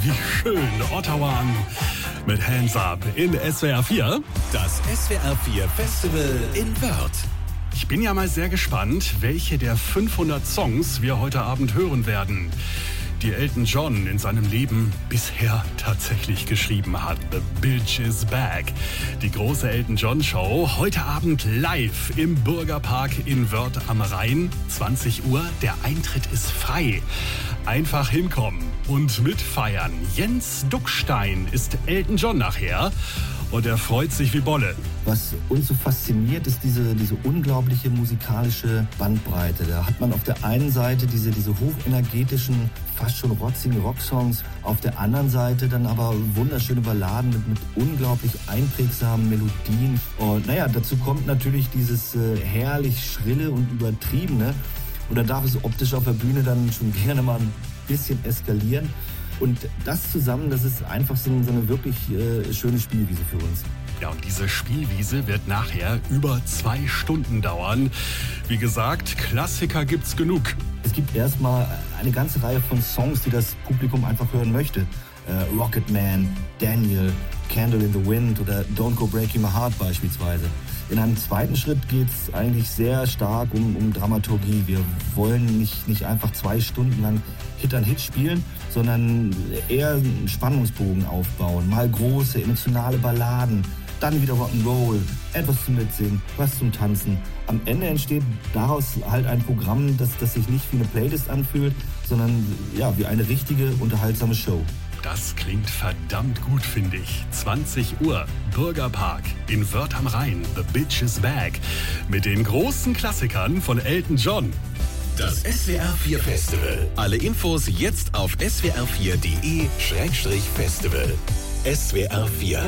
wie schön Ottawa mit Hands Up in SWR 4. Das SWR 4 Festival in Wörth. Ich bin ja mal sehr gespannt, welche der 500 Songs wir heute Abend hören werden, die Elton John in seinem Leben bisher tatsächlich geschrieben hat. The Bitch is Back. Die große Elton John Show heute Abend live im Bürgerpark in Wörth am Rhein. 20 Uhr, der Eintritt ist frei. Einfach hinkommen und mitfeiern. Jens Duckstein ist Elton John nachher und er freut sich wie Bolle. Was uns so fasziniert, ist diese unglaubliche musikalische Bandbreite. Da hat man auf der einen Seite diese hochenergetischen, fast schon rotzigen Rocksongs, auf der anderen Seite dann aber wunderschöne Balladen mit unglaublich einprägsamen Melodien. Und dazu kommt natürlich dieses herrlich Schrille und Übertriebene. Und da darf es optisch auf der Bühne dann schon gerne mal ein bisschen eskalieren. Und das zusammen, das ist einfach so eine wirklich schöne Spielwiese für uns. Ja, und diese Spielwiese wird nachher über 2 Stunden dauern. Wie gesagt, Klassiker gibt's genug. Es gibt erstmal eine ganze Reihe von Songs, die das Publikum einfach hören möchte. Rocket Man, Daniel, Candle in the Wind oder Don't Go Breaking My Heart beispielsweise. In einem zweiten Schritt geht es eigentlich sehr stark um Dramaturgie. Wir wollen nicht einfach 2 Stunden lang Hit an Hit spielen, sondern eher einen Spannungsbogen aufbauen. Mal große, emotionale Balladen, dann wieder Rock'n'Roll, etwas zum Mitsingen, was zum Tanzen. Am Ende entsteht daraus halt ein Programm, das sich nicht wie eine Playlist anfühlt, sondern wie eine richtige, unterhaltsame Show. Das klingt verdammt gut, finde ich. 20 Uhr, Bürgerpark in Wörth am Rhein, The Bitch is Back. Mit den großen Klassikern von Elton John. Das SWR 4 Festival. Alle Infos jetzt auf swr4.de/festival. SWR 4